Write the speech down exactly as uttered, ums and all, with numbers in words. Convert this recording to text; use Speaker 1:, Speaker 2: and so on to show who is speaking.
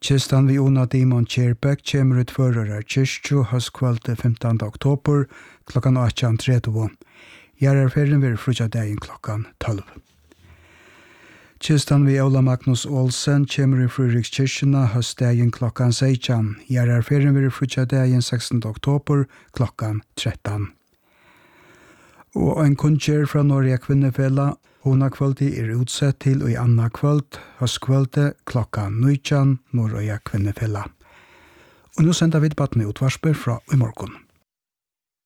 Speaker 1: Kistan vi Ona Dimon Kjerbæk kommer ut førere kyrkjo høstkveld femtende oktober klokkan åttan trettio. Gjerarferien vil frutja dagen klokkan tolv. Kistan vi Ola Magnus Olsen kommer i Fredrikskirkjena høstdagen klokkan seksten. Gjerarferien vil frutja dagen sekstende oktober klokkan tretton. Og en kunnskjer fra Norge kvinnefella, hona kvöldi er utsett til og i anna kvöld, høstkvölde klokkan nitton Norge kvinnefella. Og nå sender vi debatten i utvarsper fra i morgen.